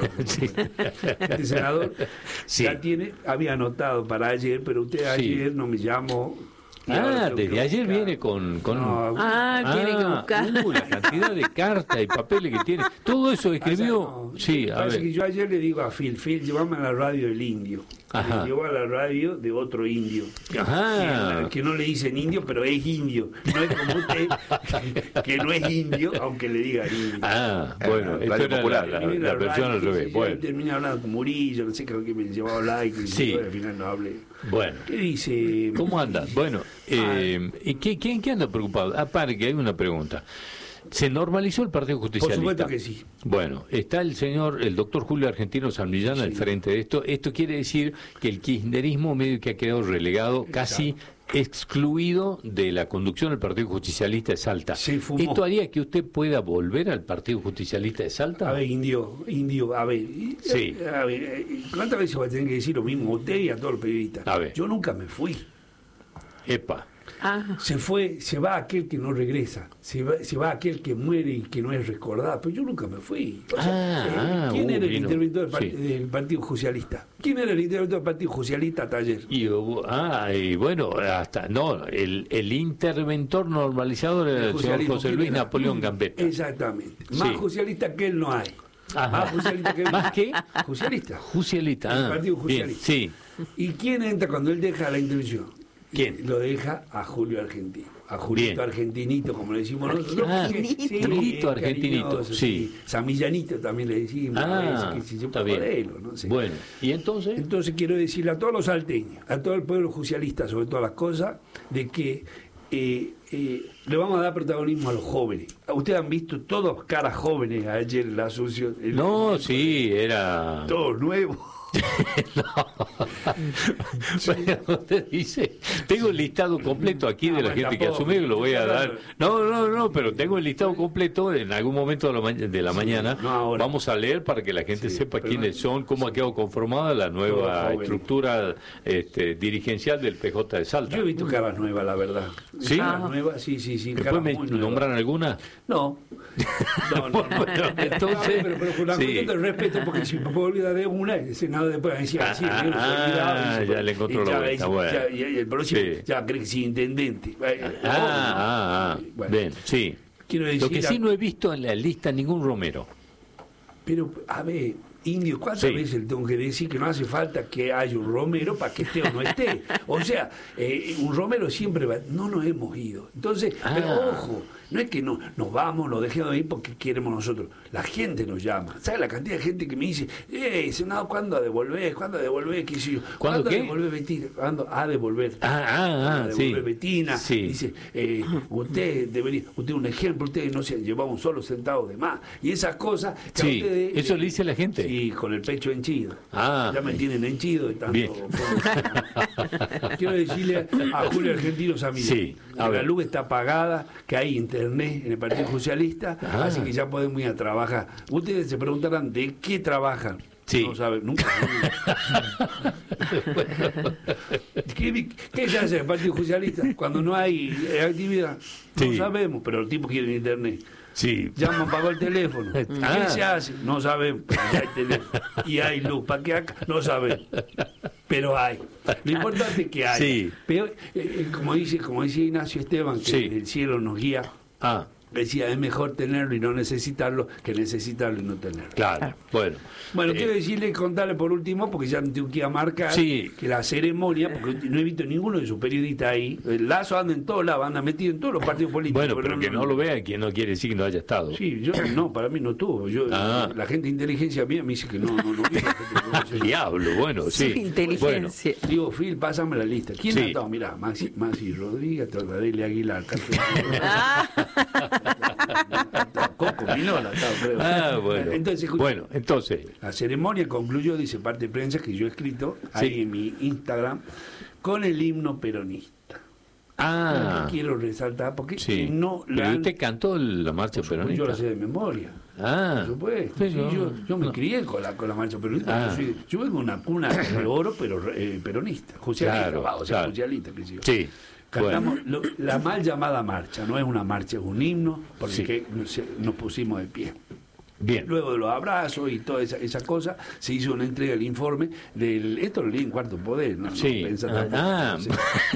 este senador había anotado para ayer, pero usted ayer no me llamó. Desde ayer viene con tiene que buscar la cantidad de cartas y papeles que tiene. Todo eso escribió. Que yo ayer le digo a Phil, llévame a la radio del Indio. Le llevó a la radio de otro indio. Que no le dicen indio, pero es indio. No es como usted, que no es indio, aunque le diga indio. Bueno, esto era popular, la versión al revés. Bueno. Termina hablando con Murillo, no sé, creo que me llevaba a hablar y al final no hablé. Bueno. ¿Qué dice? ¿Cómo anda? Bueno, ¿quién anda preocupado? Aparte que hay una pregunta. ¿Se normalizó el Partido Justicialista? Por supuesto que sí. Bueno, está el doctor Julio Argentino San Millán al frente de esto. Esto quiere decir que el kirchnerismo medio que ha quedado relegado, casi excluido de la conducción del Partido Justicialista de Salta. ¿Esto haría que usted pueda volver al Partido Justicialista de Salta? A ver, Indio, a ver. ¿Cuántas veces va a tener que decir lo mismo a usted y a todos los periodistas? Yo nunca me fui. Epa. Se va aquel que no regresa, se va aquel que muere y que no es recordado, pero yo nunca me fui. ¿Quién era el interventor del Partido Justicialista? ¿Quién era el interventor del Partido Justicialista hasta ayer? Y bueno, el interventor normalizador era el señor José Luis Napoleón Gambetta. Exactamente. Más justicialista que él no hay. Más justicialista que él. ¿Más qué? Justicialista. El Partido Justicialista. Bien, ¿Y quién entra cuando él deja la intervención? ¿Quién? Lo deja a Julio Argentino, a Julito Argentinito, como le decimos nosotros. Julito Argentinito, sí. Samillanito también le decimos. Está bien. No sé. Bueno, ¿y entonces? Entonces quiero decirle a todos los salteños, a todo el pueblo justicialista, sobre todas las cosas, de que le vamos a dar protagonismo a los jóvenes. Ustedes han visto todos caras jóvenes ayer en la Asunción. Era... Todos nuevos. Bueno, usted dice, tengo el listado completo aquí de la gente que asumió, que lo voy a dar. No, pero tengo el listado completo en algún momento de la mañana. Vamos a leer para que la gente sepa quiénes son, cómo ha quedado conformada la nueva estructura dirigencial del PJ de Salta. Yo he visto caras nuevas, la verdad. ¿Sí? Nuevas, sí. ¿Después me nombran alguna? No. Entonces, pero con la cuestión del respeto, porque si me puedo olvidar de una, el Senado después decía ya le encontró la vuelta. Y el próximo ya cree que sí, intendente. Bien, sí. Quiero decir, lo que sí no he visto en la lista ningún Romero. Pero, a ver, Indio, ¿cuántas veces le tengo que decir que no hace falta que haya un Romero para que esté o no esté? O sea, un Romero siempre va. No nos hemos ido. Entonces, pero ojo, no es que nos vamos, nos dejemos de ir porque queremos nosotros. La gente nos llama. ¿Sabes la cantidad de gente que me dice, Senado, ¿cuándo a devolver? ¿Cuándo a devolver? ¿Qué sé yo? ¿Cuándo a devolver Betina? ¿Cuándo a devolver? Devolver Betina. Dice, usted debería, usted un ejemplo, ustedes no se han llevado un solo centavo de más. Y esas cosas que ustedes, eso le dice la gente. Sí, con el pecho henchido. Ya me tienen henchido de tanto. Quiero decirle a Julio Argentino Samillán, la luz está apagada, que hay internet en el Partido Socialista, así que ya podemos ir a trabajar. Ustedes se preguntarán de qué trabajan. Sí. No sabe, nunca. ¿Qué se hace en el Partido Justicialista cuando no hay actividad? No Sí. sabemos, pero el tipo quiere internet. Sí. Llaman, pagó el teléfono. ¿Qué se hace? No sabemos. Pero ya hay teléfono. Y hay luz. ¿Para qué acá? No sabemos. Pero hay. Lo importante es que hay. Sí. Pero, como dice Ignacio Esteban, que Sí. el cielo nos guía, Ah, decía, es mejor tenerlo y no necesitarlo que necesitarlo y no tenerlo. claro. Bueno. Bueno, quiero decirle y contarle por último, porque ya tengo que ir a marcar, Sí. que la ceremonia, porque no he visto ninguno de sus periodistas ahí, el Lazo anda en todos lados, anda metido en todos los partidos políticos. Bueno, pero que no lo vea, que no quiere decir que no haya estado. Sí, yo no, para mí no tuvo. La gente de inteligencia mía me dice que no vio. Diablo, bueno, sí. Inteligencia. Digo, Phil, pásame la lista. ¿Quién Sí. ha estado? Mirá, Maxi Rodríguez, Tordadelli Aguilar, Coco Minola, creo. Ah, bueno. Entonces, Bueno, entonces. la ceremonia concluyó, dice parte de prensa, que yo he escrito ahí Sí. en mi Instagram, con el himno peronista. Ah. Quiero resaltar, porque Sí. no la Pero han- usted cantó la marcha yo peronista. la sé de memoria. Ah. Por supuesto. Sí, Sí, no, yo me no. crié con la marcha peronista. Ah. Yo vengo de una cuna de oro, pero peronista. Justicialista, Claro, o sea, claro. justicialista, que sí. Sí. Cantamos la mal llamada marcha, no es una marcha, es un himno, porque Sí. nos pusimos de pie. Bien. Luego de los abrazos y toda esa cosa, se hizo una entrega del informe esto lo leí en Cuarto Poder, ¿no? Sí. No pensa tampoco, Ah. no sé.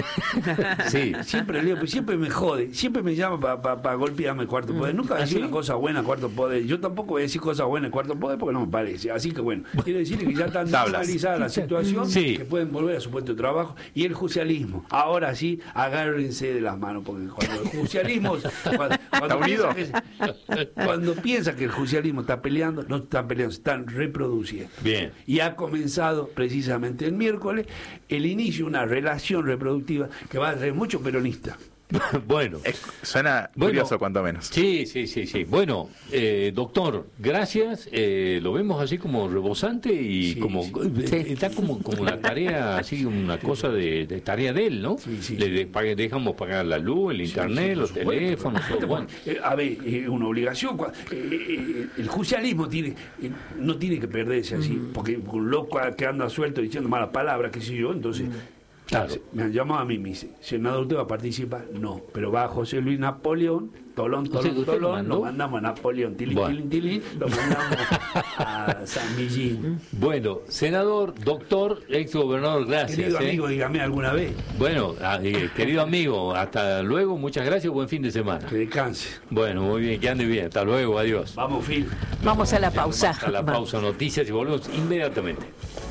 Sí. Siempre leo, pues siempre me jode, siempre me llama para golpearme Cuarto Poder. Nunca va a decir una cosa buena Cuarto Poder. Yo tampoco voy a decir cosas buenas en Cuarto Poder porque no me parece. Así que bueno, quiero decirle que ya está normalizada la situación, Sí. que pueden volver a su puesto de trabajo. Y el justicialismo, ahora sí, agárrense de las manos, porque cuando el justicialismo, cuando unido? cuando piensa que el justicialismo está peleando, no están peleando, se están reproduciendo. Bien. Y ha comenzado precisamente el miércoles el inicio de una relación reproductiva que va a traer muchos peronistas. Bueno. Suena Bueno. curioso, cuanto menos. Sí. Bueno, doctor, gracias. Lo vemos así como rebosante y Sí, como sí. está como una tarea, así una cosa de tarea de él, ¿no? Sí. Dejamos pagar la luz, el internet, por los supuesto, teléfonos, por todo. Bueno. supuesto. A ver, es una obligación. El justicialismo no tiene que perderse así, porque un loco que anda suelto diciendo malas palabras, qué sé yo, entonces... Claro. Me han llamado a mí, me dice, senador, ¿usted va a participar? No, pero va José Luis Napoleón, Tolón, ¿Usted lo mandó? lo mandamos a Napoleón, tilín, Bueno. tilín, lo mandamos a San Millín. Bueno, senador, doctor, ex gobernador, gracias. Querido amigo, dígame alguna vez, Bueno, querido amigo, hasta luego, muchas gracias, buen fin de semana. que descanse. Bueno, muy bien, que ande bien, hasta luego, adiós. Vamos, Phil. Vamos a la pausa. A la pausa, noticias y volvemos inmediatamente.